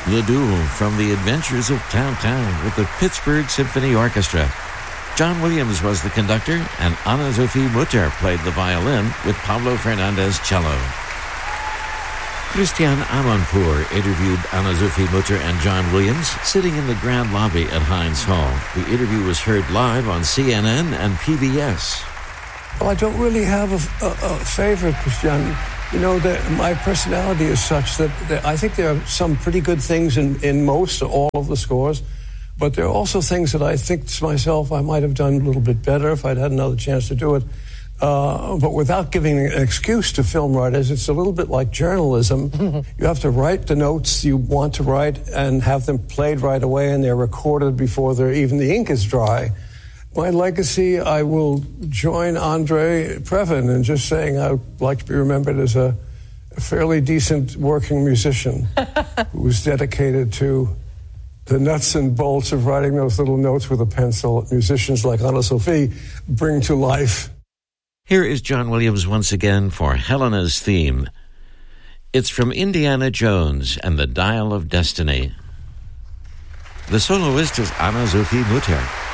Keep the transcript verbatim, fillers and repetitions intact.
Ledoux from The Adventures of Tintin with the Pittsburgh Symphony Orchestra. John Williams was the conductor, and Anna-Sophie Mutter played the violin with Pablo Fernandez cello. Christian Amanpour interviewed Anna-Sophie Mutter and John Williams sitting in the Grand Lobby at Heinz Hall. The interview was heard live on C N N and P B S. Well, I don't really have a, a, a favorite, Christian. You know, the, my personality is such that, that I think there are some pretty good things in, in most or all of the scores, but there are also things that I think to myself I might have done a little bit better if I'd had another chance to do it. Uh, but without giving an excuse to film writers, it's a little bit like journalism. You have to write the notes you want to write and have them played right away, and they're recorded before they're, even the ink is dry. My legacy, I will join Andre Previn in just saying I would like to be remembered as a, a fairly decent working musician who was dedicated to the nuts and bolts of writing those little notes with a pencil that musicians like Anna-Sophie bring to life. Here is John Williams once again for Helena's theme. It's from Indiana Jones and the Dial of Destiny. The soloist is Anna-Sophie Mutter.